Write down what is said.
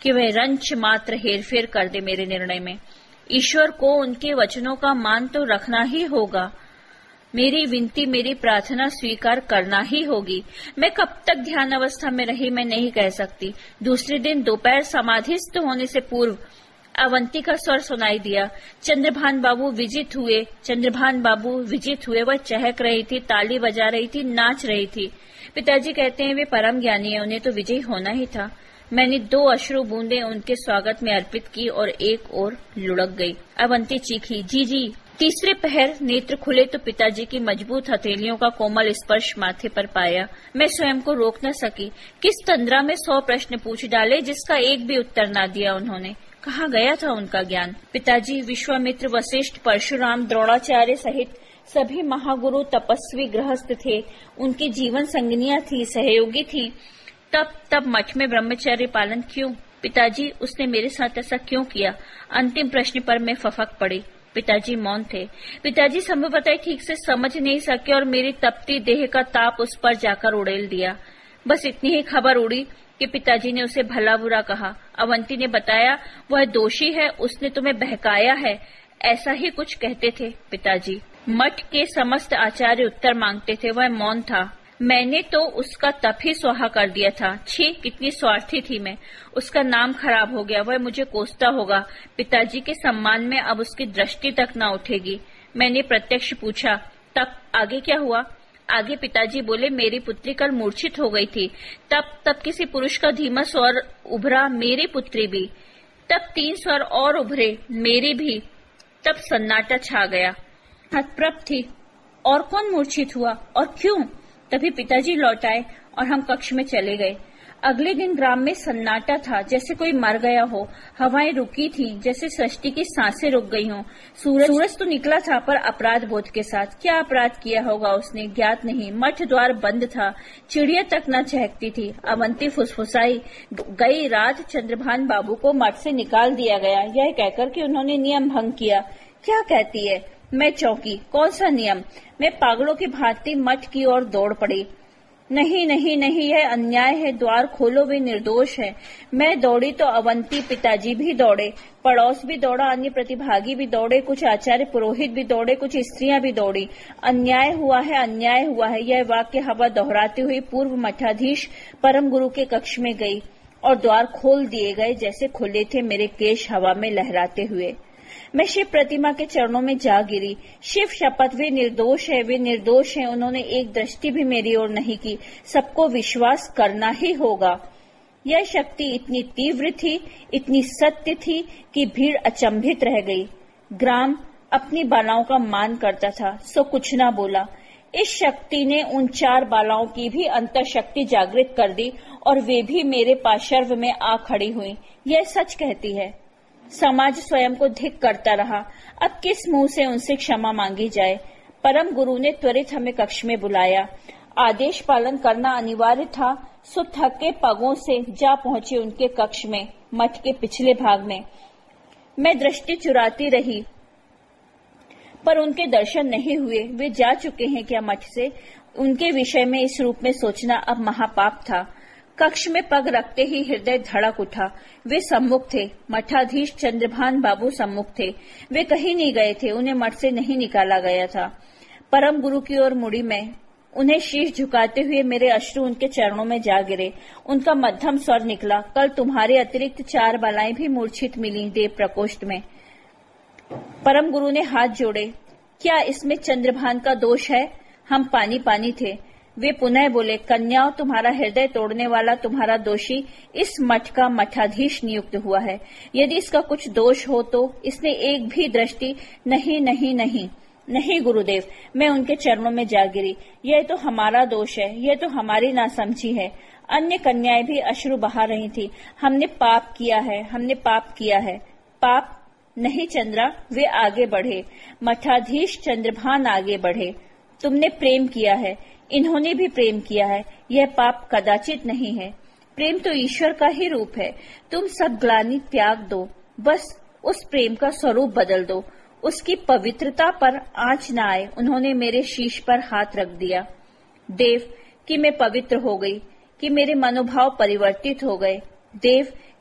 कि वह रंच मात्र हेरफेर कर दे मेरे निर्णय में। ईश्वर को उनके वचनों का मान तो रखना ही होगा। मेरी विनती, मेरी प्रार्थना स्वीकार करना ही होगी। मैं कब तक ध्यान अवस्था में रही मैं नहीं कह सकती। दूसरे दिन दोपहर समाधिस्थ होने से पूर्व अवंती का स्वर सुनाई दिया। चंद्रभान बाबू विजित हुए। वह चहक रही थी, ताली बजा रही थी, नाच रही थी। पिताजी कहते हैं वे परम ज्ञानी है, उन्हें तो विजयी होना ही था। मैंने 2 अश्रु बूंदें उनके स्वागत में अर्पित की और एक और लुढ़क गई। अवंती चीखी, जी। तीसरे पहर नेत्र खुले तो पिताजी की मजबूत हथेलियों का कोमल स्पर्श माथे पर पाया। मैं स्वयं को रोक न सकी। किस तंद्रा में 100 प्रश्न पूछ डाले जिसका एक भी उत्तर न दिया उन्होंने। कहाँ गया था उनका ज्ञान? पिताजी विश्वामित्र, वशिष्ठ, परशुराम, द्रोणाचार्य सहित सभी महागुरु तपस्वी गृहस्थ थे। उनकी जीवन संगनियां थी, सहयोगी थी। तब मठ में ब्रह्मचर्य पालन क्यों? पिताजी, उसने मेरे साथ ऐसा क्यों किया? अंतिम प्रश्न पर मैं फफक पड़ी। पिताजी मौन थे। पिताजी संभवतः ठीक से समझ नहीं सके और मेरी तपती देह का ताप उस पर जाकर उड़ेल दिया। बस इतनी ही खबर उड़ी कि पिताजी ने उसे भला बुरा कहा। अवंती ने बताया, वह दोषी है, उसने तुम्हें बहकाया है, ऐसा ही कुछ कहते थे पिताजी। मठ के समस्त आचार्य उत्तर मांगते थे, वह मौन था। मैंने तो उसका तप ही स्वाहा कर दिया था। छी, कितनी स्वार्थी थी मैं। उसका नाम खराब हो गया, वह मुझे कोसता होगा। पिताजी के सम्मान में अब उसकी दृष्टि तक न उठेगी। मैंने प्रत्यक्ष पूछा, तब आगे क्या हुआ? आगे पिताजी बोले, मेरी पुत्री कल मूर्छित हो गई थी। तब किसी पुरुष का धीमा स्वर उभरा, मेरी पुत्री भी। तब 3 स्वर और उभरे, मेरी भी। तब सन्नाटा छा गया। हतप्रभ थी। और कौन मूर्छित हुआ और क्यों? तभी पिताजी लौट आए और हम कक्ष में चले गए। अगले दिन ग्राम में सन्नाटा था, जैसे कोई मर गया हो। हवाएं रुकी थी, जैसे सृष्टि की सांसें रुक गई हों। सूरज तो निकला था, पर अपराध बोध के साथ। क्या अपराध किया होगा उसने, ज्ञात नहीं। मठ द्वार बंद था, चिड़िया तक न चहकती थी। अवंती फुसफुसाई, गई रात चंद्रभान बाबू को मठ से निकाल दिया गया, यह कहकर कि उन्होंने नियम भंग किया। क्या कहती है? मैं चौंकी। कौन सा नियम? मैं पागलों की भांति मठ की ओर दौड़ पड़ी। नहीं, यह अन्याय है, द्वार खोलो, वे निर्दोष है। मैं दौड़ी तो अवंती, पिताजी भी दौड़े, पड़ोस भी दौड़ा, अन्य प्रतिभागी भी दौड़े, कुछ आचार्य पुरोहित भी दौड़े, कुछ स्त्रियां भी दौड़ी। अन्याय हुआ है, यह वाक्य हवा दोहराती हुई पूर्व मठाधीश परम गुरु के कक्ष में गई और द्वार खोल दिए गए जैसे खुले थे, मेरे केश हवा में लहराते हुए। मैं शिव प्रतिमा के चरणों में जा गिरी। शिव शपथ, वे निर्दोष है। उन्होंने एक दृष्टि भी मेरी ओर नहीं की। सबको विश्वास करना ही होगा। यह शक्ति इतनी तीव्र थी, इतनी सत्य थी कि भीड़ अचंभित रह गई। ग्राम अपनी बालाओं का मान करता था, सो कुछ न बोला। इस शक्ति ने उन 4 बालाओं की भी अंतर शक्ति जागृत कर दी और वे भी मेरे पार्श्व में आ खड़ी हुई। यह सच कहती है। समाज स्वयं को धिक् करता रहा। अब किस मुंह से उनसे क्षमा मांगी जाए? परम गुरु ने त्वरित हमें कक्ष में बुलाया। आदेश पालन करना अनिवार्य था, सो थके पगों से जा पहुंचे उनके कक्ष में, मठ के पिछले भाग में। मैं दृष्टि चुराती रही, पर उनके दर्शन नहीं हुए। वे जा चुके हैं क्या मठ से? उनके विषय में इस रूप में सोचना अब महापाप था। कक्ष में पग रखते ही हृदय धड़क उठा। वे सम्मुख थे, मठाधीश चंद्रभान बाबू सम्मुख थे। वे कहीं नहीं गए थे, उन्हें मठ से नहीं निकाला गया था। परम गुरु की ओर मुड़ी मैं, उन्हें शीश झुकाते हुए मेरे अश्रु उनके चरणों में जा गिरे। उनका मध्यम स्वर निकला, कल तुम्हारे अतिरिक्त 4 बालाएं भी मूर्छित मिली देव प्रकोष्ठ में। परम गुरु ने हाथ जोड़े। क्या इसमें चंद्रभान का दोष है? हम पानी थे। वे पुनः बोले, कन्याओं, तुम्हारा हृदय तोड़ने वाला, तुम्हारा दोषी इस मठ का मठाधीश नियुक्त हुआ है। यदि इसका कुछ दोष हो तो इसने एक भी दृष्टि नहीं गुरुदेव। मैं उनके चरणों में जा गिरी। यह तो हमारा दोष है, यह तो हमारी नासमझी है। अन्य कन्याएं भी अश्रु बहा रही थी। हमने पाप किया है। पाप नहीं चंद्रा, वे आगे बढ़े। मठाधीश चंद्रभान आगे बढ़े। तुमने प्रेम किया है, इन्होंने भी प्रेम किया है। यह पाप कदाचित नहीं है। प्रेम तो ईश्वर का ही रूप है। तुम सब ग्लानि त्याग दो, बस उस प्रेम का स्वरूप बदल दो, उसकी पवित्रता पर आंच न आए। उन्होंने मेरे शीश पर हाथ रख दिया। देव, कि मैं पवित्र हो गई, कि मेरे मनोभाव परिवर्तित हो गए। देव,